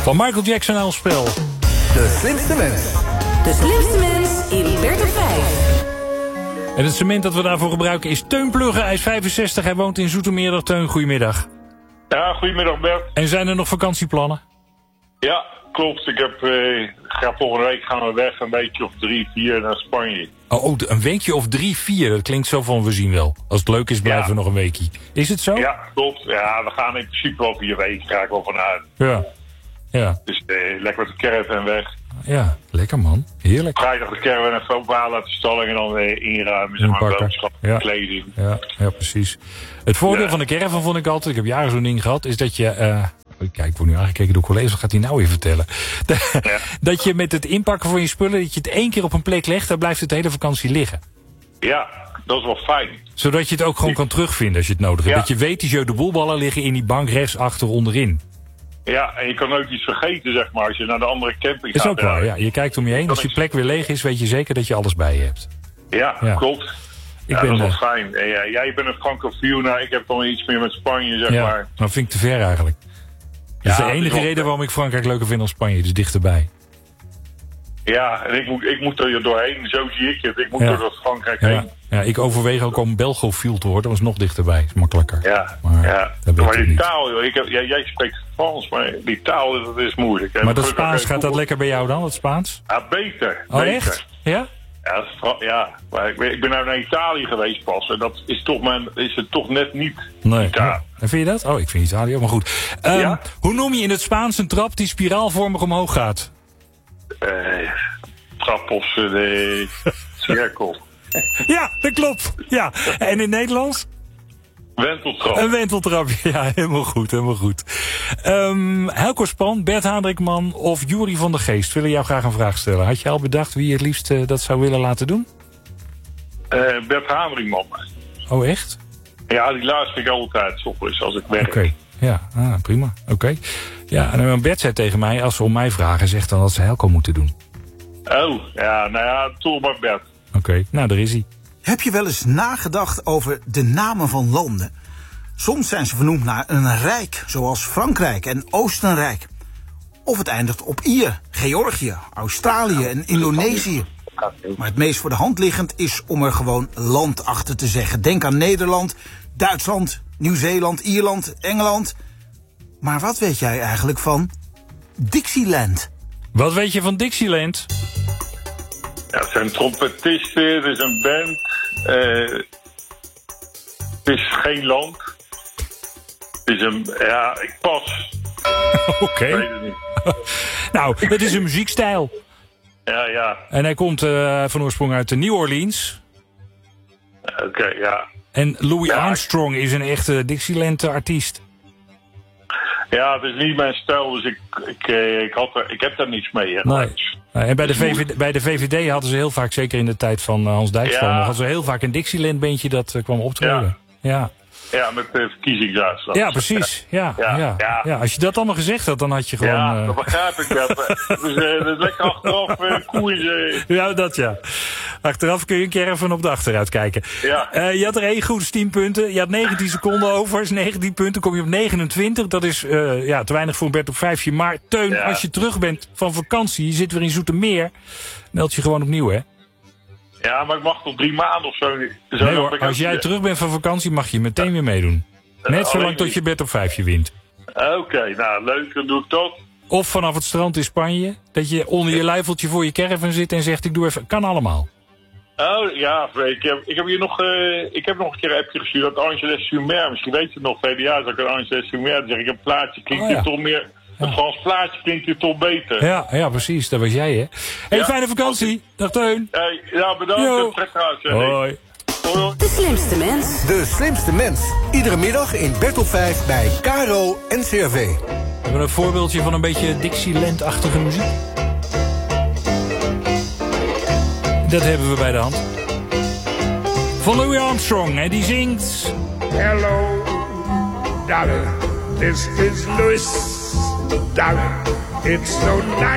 Van Michael Jackson aan ons spel. De slimste mens. De slimste mens in Bert op 5. En het cement dat we daarvoor gebruiken is Teun Plugge. Hij is 65, hij woont in Zoetermeer. Dag Teun, goedemiddag. Ja, goedemiddag Bert. En zijn er nog vakantieplannen? Ja, klopt. Volgende week gaan we weg een weekje of 3, 4 naar Spanje. Oh, een weekje of 3, 4. Dat klinkt zo van we zien wel. Als het leuk is blijven we nog een weekje. Is het zo? Ja, klopt. Ja, we gaan in principe wel 4 weken, ga ik wel vanuit. Ja. Dus lekker met de caravan weg. Ja, lekker man. Heerlijk. Vrijdag de caravan even ophalen uit de stalling en dan inruimen. Zeg maar boodschappen, kleding. Ja, precies. Het voordeel van de caravan vond ik altijd, ik heb jaren zo'n ding gehad, is dat je... Kijk, ik word nu aangekeken door collega's, wat gaat hij nou weer vertellen? Dat je met het inpakken van je spullen, dat je het 1 keer op een plek legt, dan blijft het de hele vakantie liggen. Ja, dat is wel fijn. Zodat je het ook gewoon kan terugvinden als je het nodig hebt. Dat je weet, die jeu de boelballen liggen in die bank rechts achter onderin. Ja, en je kan ook iets vergeten, zeg maar, als je naar de andere camping gaat. Is ook waar, ja. Je kijkt om je heen. Als je plek weer leeg is, weet je zeker dat je alles bij je hebt. Ja. Klopt. Dat is wel fijn. Jij bent een francofiel, ik heb dan iets meer met Spanje, zeg maar. Dat vind ik te ver eigenlijk. Dat is de enige reden waarom ik Frankrijk leuker vind dan Spanje. Dus dichterbij. Ja, en ik moet er doorheen. Zo zie ik het. Ik moet er door Frankrijk heen. Ja, ik overweeg ook om Belgofiel te worden. Dat was nog dichterbij. Is makkelijker. Maar die taal, joh. Jij spreekt Frans, maar die taal, dat is moeilijk. Maar dat Spaans, gaat dat lekker bij jou dan, dat Spaans? Ja, beter. Oh, echt? Ja? Maar ik ben nou naar Italië geweest pas. En dat is het toch net niet. Nee. En vind je dat? Oh, ik vind Italië ook maar goed. Hoe noem je in het Spaans een trap die spiraalvormig omhoog gaat? Trap of cirkel. Ja, dat klopt. Ja. En in het Nederlands? Wenteltrap. Een wenteltrapje, ja, helemaal goed. Helco Span, Bert Hadrikman of Jury van der Geest willen jou graag een vraag stellen. Had je al bedacht wie je het liefst dat zou willen laten doen? Bert Hadrikman. Oh, echt? Ja, die luister ik altijd 's ochtends als ik werk. Oké. Ja, prima. Oké. Ja, en Bert zei tegen mij, als ze om mij vragen, zegt dan dat ze Helco moeten doen. Oh, ja, toch maar Bert. Oké, nou, daar is hij. Heb je wel eens nagedacht over de namen van landen? Soms zijn ze vernoemd naar een rijk, zoals Frankrijk en Oostenrijk. Of het eindigt op Ier, Georgië, Australië en Indonesië. Maar het meest voor de hand liggend is om er gewoon land achter te zeggen. Denk aan Nederland, Duitsland, Nieuw-Zeeland, Ierland, Engeland. Maar wat weet jij eigenlijk van Dixieland? Wat weet je van Dixieland? Ja, het zijn trompetisten, het is een band. Het is geen land. Het is ik pas. Oké. Ik weet het niet. Nou, het is een muziekstijl. Ja. En hij komt van oorsprong uit New Orleans. Oké, ja. En Louis Armstrong is een echte Dixieland-artiest. Ja, het is niet mijn stijl, dus ik heb daar niets mee. Nee. En bij de VVD hadden ze heel vaak, zeker in de tijd van Hans Dijkstal, hadden ze heel vaak een Dixieland-bandje dat kwam optreden. Ja, met de verkiezingsuitslag. Ja, precies. Ja, als je dat allemaal gezegd had, dan had je gewoon... Ja, dat begrijp ik. Dus lekker achteraf koeien. Ja, dat ja. Achteraf kun je een keer even op de achteruit kijken. Ja. Je had er 1 goed, 10 punten. Je had 19 seconden over. Is 19 punten, kom je op 29. Dat is te weinig voor een Bert op 5. Maar Teun, als je terug bent van vakantie, je zit weer in Zoetermeer, meld je gewoon opnieuw, hè? Ja, maar ik mag tot 3 maanden of zo. Nee hoor, als jij terug bent van vakantie mag je meteen weer meedoen. Net zolang tot je Bert op 5 wint. Oké, nou leuk, dan doe ik dat. Of vanaf het strand in Spanje, dat je onder je luifeltje voor je caravan zit en zegt ik doe even, kan allemaal. Oh ja, ik heb hier nog een keer een appje gestuurd uit Angers-les-sur-Mer. Misschien weet je het nog, verleden jaar zag ik aan Angers-les-sur-Mer. Dan zeg ik, een plaatje klinkt hier toch meer... Het Frans plaatje klinkt hier toch beter. Ja, precies. Dat was jij, hè? Hey, fijne vakantie. Dag Teun. Ja, bedankt. Trek eruit. Hoi. De slimste mens. De slimste mens. Iedere middag in Bert op 5 bij KRO NCRV. We hebben een voorbeeldje van een beetje Dixieland-achtige muziek. Dat hebben we bij de hand. Van Louis Armstrong. En die zingt... Hello, darling. This is Louis, darling. It's so nice.